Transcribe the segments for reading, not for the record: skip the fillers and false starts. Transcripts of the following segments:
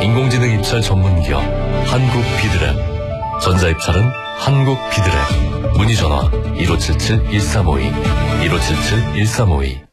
인공지능 입찰 전문 기업 한국비드랩. 전자입찰은 한국비드랩. 문의 전화 1577-1352 1577-1352.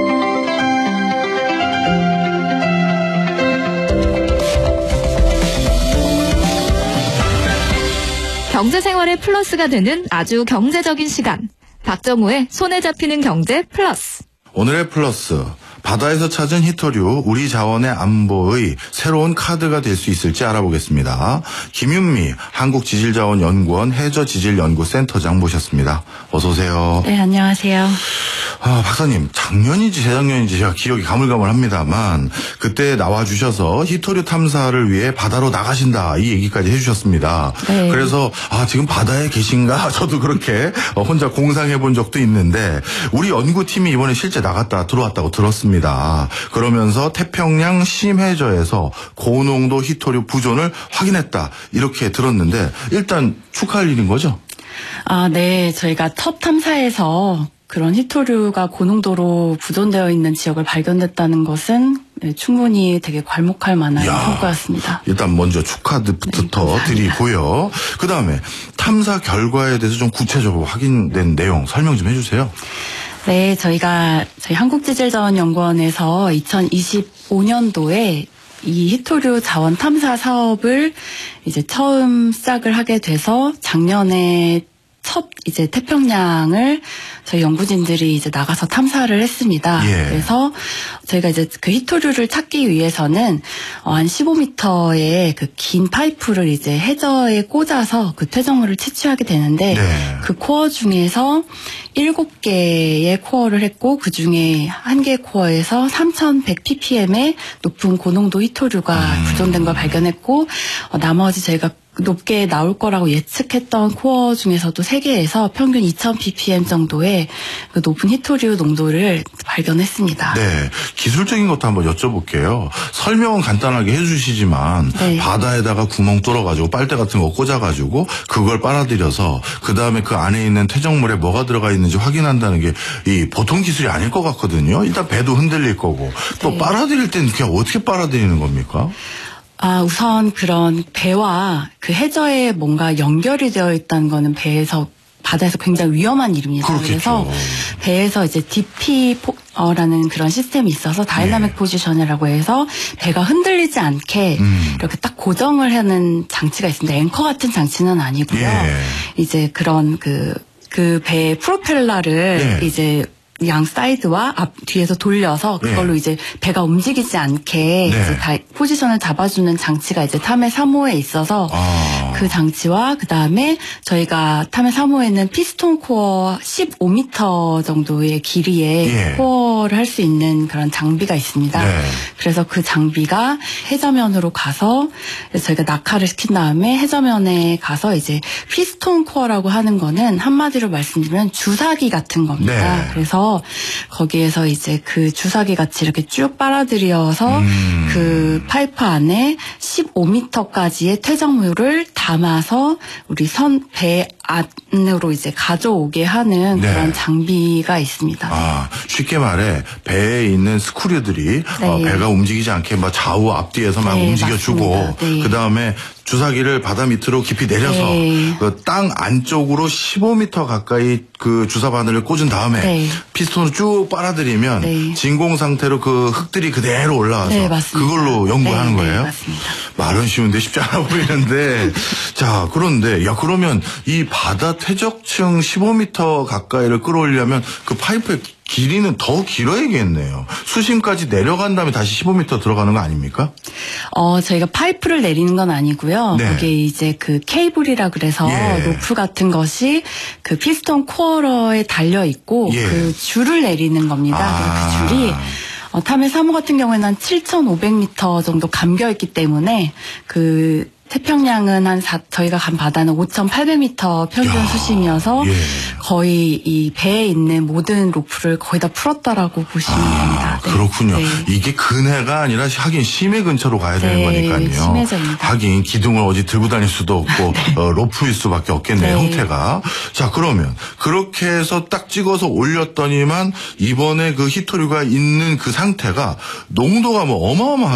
경제생활의 플러스가 되는 아주 경제적인 시간. 박정우의 손에 잡히는 경제 플러스. 오늘의 플러스. 바다에서 찾은 희토류, 우리 자원의 안보의 새로운 카드가 될 수 있을지 알아보겠습니다. 김윤미 한국지질자원연구원 해저지질연구센터장 모셨습니다. 어서 오세요. 네, 안녕하세요. 박사님, 작년인지 재작년인지 제가 기억이 가물가물합니다만 그때 나와주셔서 희토류 탐사를 위해 바다로 나가신다 이 얘기까지 해주셨습니다. 네. 그래서 지금 바다에 계신가? 저도 그렇게 혼자 공상해본 적도 있는데 우리 연구팀이 이번에 실제 나갔다 들어왔다고 들었습니다. 그러면서 태평양 심해저에서 고농도 희토류 부존을 확인했다 이렇게 들었는데 일단 축하할 일인 거죠? 네. 저희가 첫 탐사에서 그런 희토류가 고농도로 부존되어 있는 지역을 발견됐다는 것은 충분히 되게 괄목할 만한 성과였습니다. 일단 먼저 축하부터 드리고요. 그다음에 탐사 결과에 대해서 좀 구체적으로 확인된 내용 설명 좀 해주세요. 네, 저희 한국지질자원연구원에서 2025년도에 이 희토류 자원 탐사 사업을 이제 처음 시작을 하게 돼서 작년에 첫 태평양을 저희 연구진들이 이제 나가서 탐사를 했습니다. 예. 그래서 저희가 이제 그 희토류를 찾기 위해서는 한 15m의 그 긴 파이프를 이제 해저에 꽂아서 그 퇴적물을 채취하게 되는데 네. 그 코어 중에서 7개의 코어를 했고 그 중에 1개 코어에서 3100ppm의 높은 고농도 희토류가 부존된 걸 발견했고 나머지 저희가 높게 나올 거라고 예측했던 코어 중에서도 3개에서 평균 2000ppm 정도의 그 높은 희토류 농도를 발견했습니다. 네, 기술적인 것도 한번 여쭤볼게요. 설명은 간단하게 해주시지만 네. 바다에다가 구멍 뚫어가지고 빨대 같은 거 꽂아가지고 그걸 빨아들여서 그 다음에 그 안에 있는 퇴적물에 뭐가 들어가 있는지 확인한다는 게 이 보통 기술이 아닐 것 같거든요. 일단 배도 흔들릴 거고 또 네. 빨아들일 때는 그냥 어떻게 빨아들이는 겁니까? 우선 그런 배와 그 해저에 뭔가 연결이 되어 있다는 거는 바다에서 굉장히 위험한 일입니다. 그렇겠죠. 그래서 배에서 이제 DP라는 그런 시스템이 있어서 다이나믹 포지션이라고 해서 배가 흔들리지 않게 이렇게 딱 고정을 하는 장치가 있습니다. 앵커 같은 장치는 아니고요. 예. 이제 그런 그 배 프로펠러를 이제 양 사이드와 뒤에서 돌려서 그걸로 이제 배가 움직이지 않게 이제 포지션을 잡아주는 장치가 이제 탐해 3호에 있어서 그 장치와 그 다음에 저희가 탐해 3호에는 피스톤 코어 15m 정도의 길이의 코어를 할 수 있는 그런 장비가 있습니다. 그래서 그 장비가 해저면으로 가서 저희가 낙하를 시킨 다음에 해저면에 가서 이제 피스톤 코어라고 하는 거는 한마디로 말씀드리면 주사기 같은 겁니다. 그래서 거기에서 이제 그 주사기 같이 이렇게 쭉 빨아들여서 그 파이프 안에 15m까지의 퇴적물을 담아서 우리 배 안으로 이제 가져오게 하는 그런 장비가 있습니다. 쉽게 말해 배에 있는 스크류들이 배가 움직이지 않게 막 좌우 앞뒤에서 막 움직여주고 그 다음에 주사기를 바다 밑으로 깊이 내려서 그 땅 안쪽으로 15m 가까이 그 주사 바늘을 꽂은 다음에 피스톤을 쭉 빨아들이면 진공 상태로 그 흙들이 그대로 올라와서 그걸로 연구하는 거예요? 맞습니다. 말은 쉬운데 쉽지 않아 보이는데 자 그런데 그러면 이 바다 퇴적층 15m 가까이를 끌어올리려면 그 파이프의 길이는 더 길어야겠네요. 수심까지 내려간 다음에 다시 15m 들어가는 거 아닙니까? 저희가 파이프를 내리는 건 아니고요. 거기에 이제 그 케이블이라 그래서 로프 같은 것이 그 피스톤 코어에 달려 있고 그 줄을 내리는 겁니다. 그 줄이 탐해 3호 같은 경우에는 한 7,500m 정도 감겨 있기 때문에 그 태평양은 저희가 간 바다는 5,800m 평균 수심이어서 거의 이 배에 있는 모든 로프를 거의 다 풀었다라고 보시면 됩니다. 그렇군요. 이게 근해가 아니라 하긴 심해 근처로 가야 되는 거니까요. 심해저입니다. 하긴 기둥을 어디 들고 다닐 수도 없고 로프일 수밖에 없겠네요. 형태가. 자 그러면 그렇게 해서 딱 찍어서 올렸더니만 이번에 그 희토류가 있는 그 상태가 농도가 뭐 어마어마하게